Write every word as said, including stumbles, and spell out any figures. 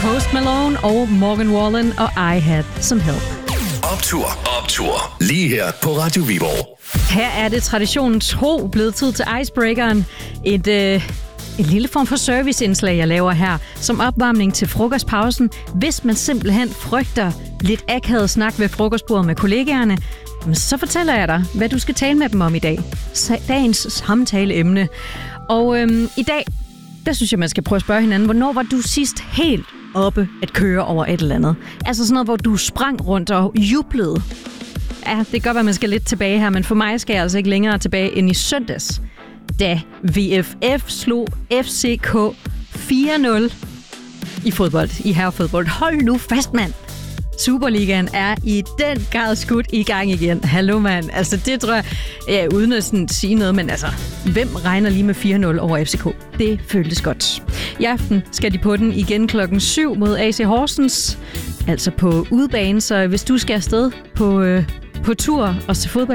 Post Malone og Morgan Wallen og I Had Some Help. Optur, optur. Lige her på Radio Viborg. Her er det traditionen tro blevet tid til Icebreakeren. Et, øh, et lille form for serviceindslag, jeg laver her, som opvarmning til frokostpausen. Hvis man simpelthen frygter lidt akavet snak ved frokostbordet med kollegaerne, så fortæller jeg dig, hvad du skal tale med dem om i dag. Dagens samtaleemne. Og øhm, i dag, der synes jeg, man skal prøve at spørge hinanden, hvornår var du sidst helt oppe at køre over et eller andet? Altså sådan noget, hvor du sprang rundt og jublede. Ja, det kan godt være, at man skal lidt tilbage her, men for mig skal jeg altså ikke længere tilbage end i søndags, da V F F slog F C K fire nul i fodbold, i herrefodbold. Hold nu fast, mand! Superligaen er i den grad skudt i gang igen. Hallo, mand. Altså, det tror jeg, ja, uden at sådan sige noget, men altså, hvem regner lige med fire nul over F C K? Det føltes godt. I aften skal de på den igen klokken syv mod A C Horsens, altså på udebane, så hvis du skal afsted på, øh, på tur og se fodbold,